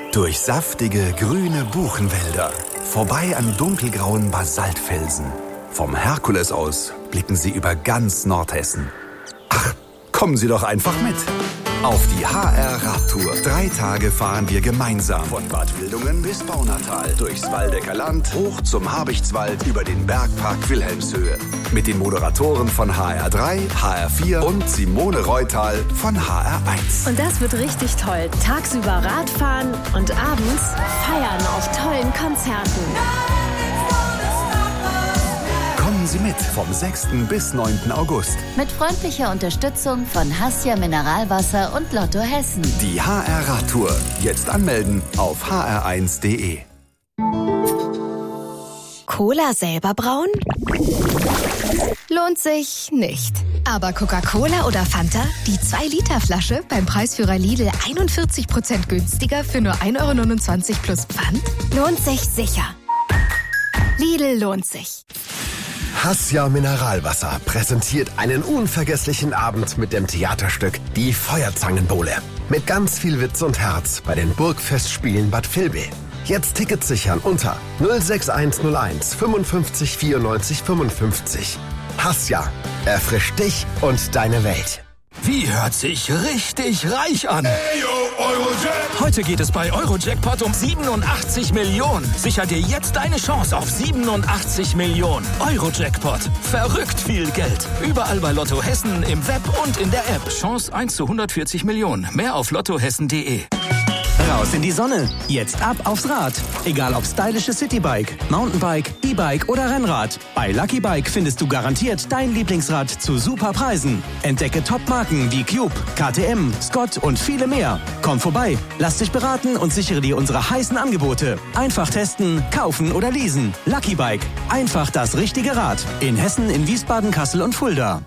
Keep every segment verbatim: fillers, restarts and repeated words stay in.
Durch saftige, grüne Buchenwälder, vorbei an dunkelgrauen Basaltfelsen. Vom Herkules aus blicken Sie über ganz Nordhessen. Ach, kommen Sie doch einfach mit. Auf die H R-Radtour. Drei Tage fahren wir gemeinsam. Von Bad Wildungen bis Baunatal. Durchs Waldecker Land, hoch zum Habichtswald, über den Bergpark Wilhelmshöhe. Mit den Moderatoren von H R drei, H R vier und Simone Reutal von H R eins. Und das wird richtig toll. Tagsüber Radfahren und abends feiern auf tollen Konzerten. Kommen Sie mit vom sechsten bis neunten August. Mit freundlicher Unterstützung von Hassia Mineralwasser und Lotto Hessen. Die H R-Radtour. Jetzt anmelden auf h r eins punkt d e. Cola selber brauen? Lohnt sich nicht. Aber Coca-Cola oder Fanta? Die zwei Liter Flasche beim Preisführer Lidl einundvierzig Prozent günstiger für nur ein Euro neunundzwanzig plus Pfand? Lohnt sich sicher. Lidl lohnt sich. Hassia Mineralwasser präsentiert einen unvergesslichen Abend mit dem Theaterstück Die Feuerzangenbowle. Mit ganz viel Witz und Herz bei den Burgfestspielen Bad Vilbel. Jetzt Tickets sichern unter null sechs eins null eins fünfundfünfzig vierundneunzig fünfundfünfzig. Hassia, erfrischt dich und deine Welt. Wie hört sich richtig reich an? Ey, yo, Eurojackpot. Heute geht es bei Eurojackpot um siebenundachtzig Millionen. Sicher dir jetzt deine Chance auf siebenundachtzig Millionen. Eurojackpot. Verrückt viel Geld. Überall bei Lotto Hessen, im Web und in der App. Chance eins zu hundertvierzig Millionen. Mehr auf lottohessen punkt de. Raus in die Sonne. Jetzt ab aufs Rad. Egal ob stylisches Citybike, Mountainbike, E-Bike oder Rennrad. Bei Lucky Bike findest du garantiert dein Lieblingsrad zu super Preisen. Entdecke Top-Marken wie Cube, K T M, Scott und viele mehr. Komm vorbei, lass dich beraten und sichere dir unsere heißen Angebote. Einfach testen, kaufen oder leasen. Lucky Bike. Einfach das richtige Rad. In Hessen, in Wiesbaden, Kassel und Fulda.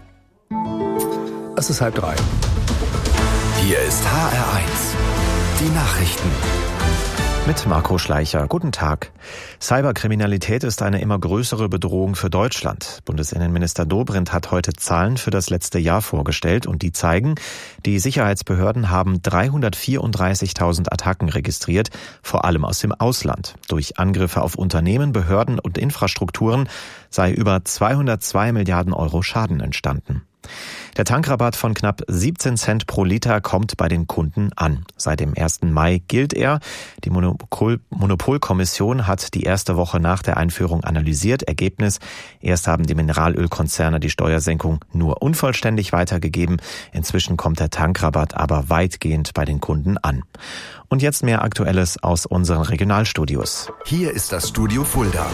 Es ist halb drei. Hier ist H R eins. Die Nachrichten. Mit Marco Schleicher. Guten Tag. Cyberkriminalität ist eine immer größere Bedrohung für Deutschland. Bundesinnenminister Dobrindt hat heute Zahlen für das letzte Jahr vorgestellt und die zeigen, die Sicherheitsbehörden haben dreihundertvierunddreißigtausend Attacken registriert, vor allem aus dem Ausland. Durch Angriffe auf Unternehmen, Behörden und Infrastrukturen sei über zweihundertzwei Milliarden Euro Schaden entstanden. Der Tankrabatt von knapp siebzehn Cent pro Liter kommt bei den Kunden an. Seit dem ersten Mai gilt er. Die Monopol- Monopolkommission hat die erste Woche nach der Einführung analysiert. Ergebnis: Erst haben die Mineralölkonzerne die Steuersenkung nur unvollständig weitergegeben. Inzwischen kommt der Tankrabatt aber weitgehend bei den Kunden an. Und jetzt mehr Aktuelles aus unseren Regionalstudios. Hier ist das Studio Fulda.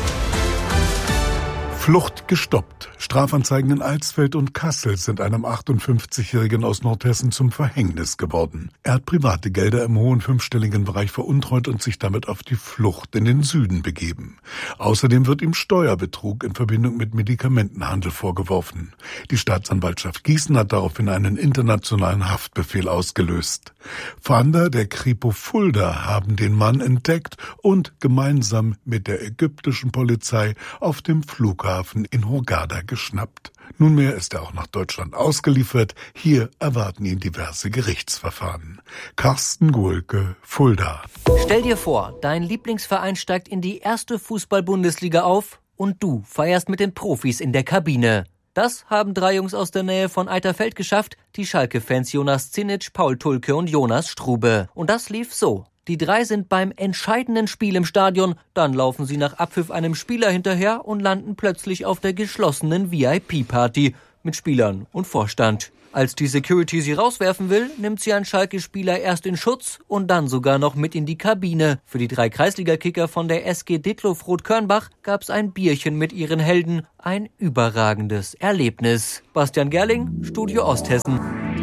Flucht gestoppt. Strafanzeigen in Alsfeld und Kassel sind einem achtundfünfzigjährigen aus Nordhessen zum Verhängnis geworden. Er hat private Gelder im hohen fünfstelligen Bereich veruntreut und sich damit auf die Flucht in den Süden begeben. Außerdem wird ihm Steuerbetrug in Verbindung mit Medikamentenhandel vorgeworfen. Die Staatsanwaltschaft Gießen hat daraufhin einen internationalen Haftbefehl ausgelöst. Fahnder der Kripo Fulda haben den Mann entdeckt und gemeinsam mit der ägyptischen Polizei auf dem Flughafen in Hurghada geschnappt. Nunmehr ist er auch nach Deutschland ausgeliefert. Hier erwarten ihn diverse Gerichtsverfahren. Carsten Guhlke, Fulda. Stell dir vor, dein Lieblingsverein steigt in die erste Fußball-Bundesliga auf und du feierst mit den Profis in der Kabine. Das haben drei Jungs aus der Nähe von Eiterfeld geschafft, die Schalke-Fans Jonas Zinitsch, Paul Tulke und Jonas Strube. Und das lief so. Die drei sind beim entscheidenden Spiel im Stadion, dann laufen sie nach Abpfiff einem Spieler hinterher und landen plötzlich auf der geschlossenen V I P-Party mit Spielern und Vorstand. Als die Security sie rauswerfen will, nimmt sie einen Schalke-Spieler erst in Schutz und dann sogar noch mit in die Kabine. Für die drei Kreisliga-Kicker von der S G Ditlow-Froth-Körnbach gab's ein Bierchen mit ihren Helden. Ein überragendes Erlebnis. Bastian Gerling, Studio Osthessen.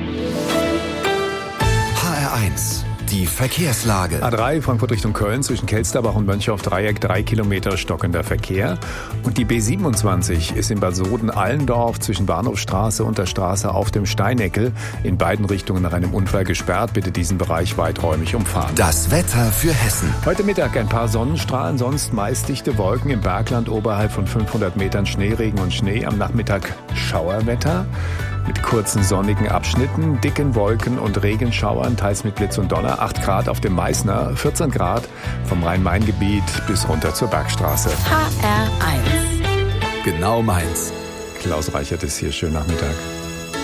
H R eins. Die Verkehrslage. A drei Frankfurt Richtung Köln zwischen Kelsterbach und Mönchhoff-Dreieck drei Kilometer stockender Verkehr. Und die B siebenundzwanzig ist in Bad Soden-Allendorf zwischen Bahnhofstraße und der Straße auf dem Steineckel in beiden Richtungen nach einem Unfall gesperrt. Bitte diesen Bereich weiträumig umfahren. Das Wetter für Hessen. Heute Mittag ein paar Sonnenstrahlen, sonst meist dichte Wolken im Bergland oberhalb von fünfhundert Metern Schneeregen und Schnee. Am Nachmittag Schauerwetter. mit kurzen sonnigen Abschnitten, dicken Wolken und Regenschauern, teils mit Blitz und Donner. acht Grad auf dem Meißner, vierzehn Grad vom Rhein-Main-Gebiet bis runter zur Bergstraße. H R eins. Genau meins. Klaus Reichert ist hier. Schönen Nachmittag.